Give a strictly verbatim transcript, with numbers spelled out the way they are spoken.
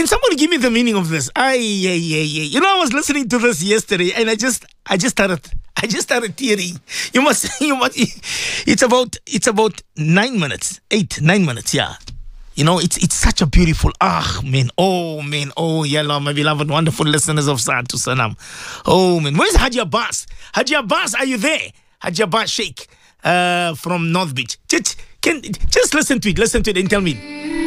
Can somebody give me the meaning of this? Ay, yeah, yeah, yeah. You know, I was listening to this yesterday, and I just, I just started, I just started tearing. You must, you must. It's about, it's about nine minutes, eight, nine minutes. Yeah. You know, it's it's such a beautiful, ah, man, oh, man, oh, yellow, my beloved, wonderful listeners of Satu Sanam. Oh, man, where's Haji Abbas? Haji Abbas, are you there? Haji Abbas Sheikh uh, from North Beach. Just, can, just listen to it, listen to it and tell me.